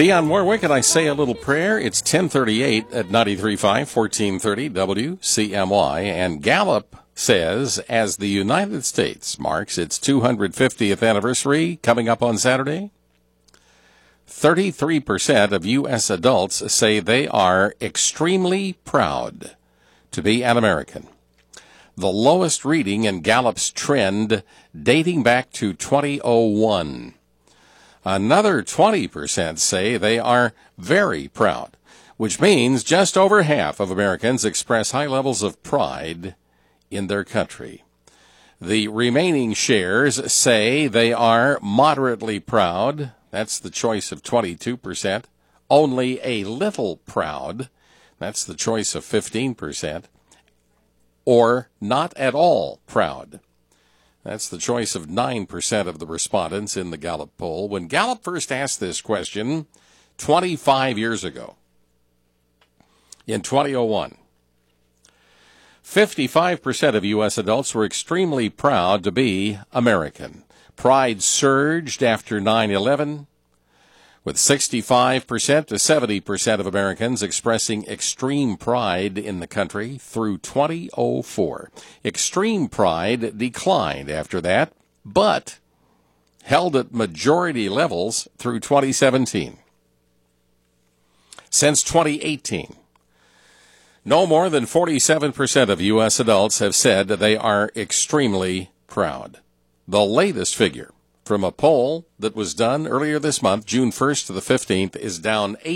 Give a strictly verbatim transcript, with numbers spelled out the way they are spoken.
Dionne Warwick and I Say a Little Prayer. It's ten thirty-eight at ninety-three point five, fourteen thirty W C M Y. And Gallup says, as the United States marks its two hundred fiftieth anniversary coming up on Saturday, thirty-three percent of U S adults say they are extremely proud to be an American. The lowest reading in Gallup's trend dating back to two thousand one. Another twenty percent say they are very proud, which means just over half of Americans express high levels of pride in their country. The remaining shares say they are moderately proud. That's the choice of twenty-two percent. Only a little proud. That's the choice of fifteen percent. Or not at all proud. That's the choice of nine percent of the respondents in the Gallup poll. When Gallup first asked this question twenty-five years ago, in two thousand one, fifty-five percent of U S adults were extremely proud to be American. Pride surged after nine eleven, with sixty-five percent to seventy percent of Americans expressing extreme pride in the country through two thousand four. Extreme pride declined after that, but held at majority levels through twenty seventeen. Since twenty eighteen, no more than forty-seven percent of U S adults have said they are extremely proud. The latest figure from a poll that was done earlier this month, June first to the fifteenth, is down eight.